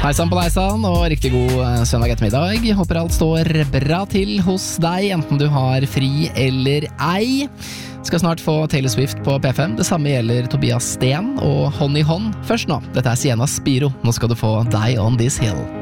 Hei sann på deg sann, og riktig god søndag ettermiddag. Håper alt står bra til hos deg, enten du har fri eller ei. Skal snart få Taylor Swift på P5. Det samme gjelder Tobias Sten og Hånd i hånd. Først nå, dette er Sienna Spiro. Nå skal du få Die on This Hill.